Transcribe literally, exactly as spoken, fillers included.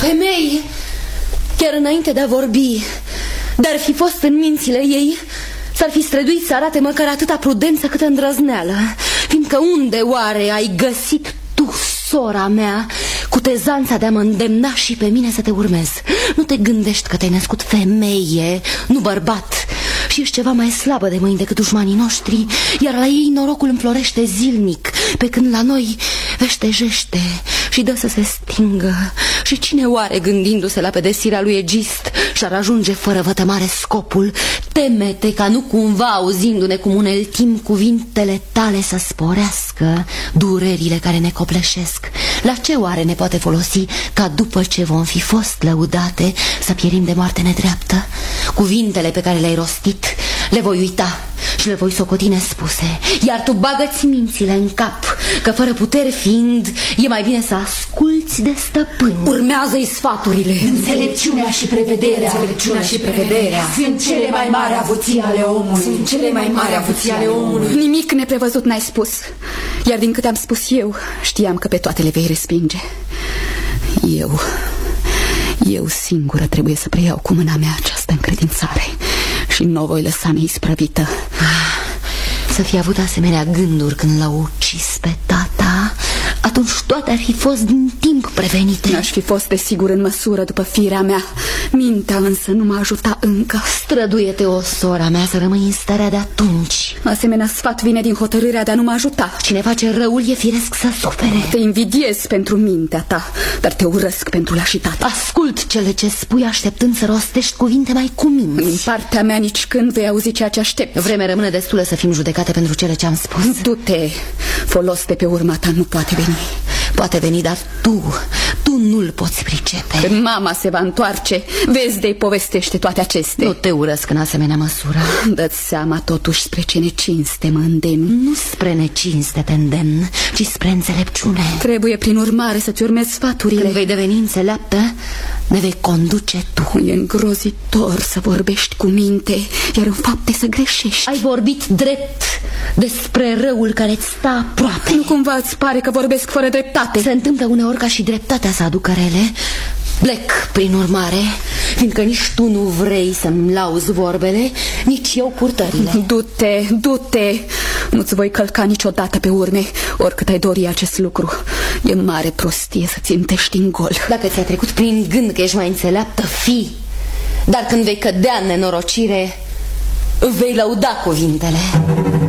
Femei, chiar înainte de a vorbi, dar fi fost în mințile ei, s-ar fi străduit să arate măcar atâta prudență cât îndrăzneală. Fiindcă unde oare ai găsit tu, sora mea, cutezanța de a mă îndemna și pe mine să te urmez? Nu te gândești că te-ai născut femeie, nu bărbat, și ești ceva mai slabă de mâini decât dușmanii noștri, iar la ei norocul înflorește zilnic, pe când la noi veștejește și dă să se stingă. Și cine oare, gândindu-se la pedesirea lui Egist, și-ar ajunge fără vătămare scopul? Teme-te ca nu cumva, auzindu-ne cum uneltim cuvintele tale, să sporească durerile care ne copleșesc. La ce oare ne poate folosi ca după ce vom fi fost lăudate să pierim de moarte nedreaptă? Cuvintele pe care le-ai rostit le voi uita și le voi socoti nespuse, iar tu bagă-ți mințile în cap că fără puteri fiind e mai bine să asculți de stăpâni. Urmează-i sfaturile. Înțelepciunea și prevederea Înțelepciunea și prevederea sunt cele mai mari avuții ale omului. Sunt cele mai mari avuții ale omului. Nimic neprevăzut n-ai spus, iar din câte am spus eu, știam că pe toate le vei respinge. Eu Eu singură trebuie să preiau cu mâna mea această încredințare și nu o voi lăsa neisprăvită. Să fi avut asemenea gânduri când l-au ucis pe tata, atunci toate ar fi fost din timp prevenite. Aș fi fost desigur în măsură după firea mea. Mintea însă nu m-a ajutat încă. Străduie-te, o sora mea, să rămâi în starea de atunci. Asemenea sfat vine din hotărârea de a nu mă ajuta. Cine face răul e firesc să sufere. Te invidiez pentru mintea ta, dar te urăsc pentru lașitate. Ascult cele ce spui, așteptând să rostești cuvinte mai cuminți. Din partea mea nici când vei auzi ceea ce aștept. Vreme rămâne destulă să fim judecate pentru cele ce am spus. Du-te, folos de pe urma ta nu poate veni. Poate veni, dar tu, tu nu-l poți pricepe. Când mama se va întoarce, vezi de-i povestește toate acestea. Nu te urăsc în asemenea măsură. Dă-ți seama totuși spre ce necinste mă îndemn. Nu spre necinste te îndemn, ci spre înțelepciune. Trebuie prin urmare să-ți urmezi sfaturile. Când vei deveni înțeleaptă, ne vei conduce tu. E îngrozitor să vorbești cu minte, iar în fapte să greșești. Ai vorbit drept despre răul care îți stă aproape. Nu cumva îți pare că vorbesc fără dreptate? Se întâmplă uneori ca și dreptatea să aducă rele. Plec, prin urmare, fiindcă nici tu nu vrei să-mi lauzi vorbele, nici eu purtările. Du-te, du-te! Nu-ți voi călca niciodată pe urme, oricât ai dori acest lucru. E mare prostie să țintești în gol. Dacă ți-a trecut prin gând că ești mai înțeleaptă, fii. Dar când vei cădea în nenorocire, vei lăuda cuvintele.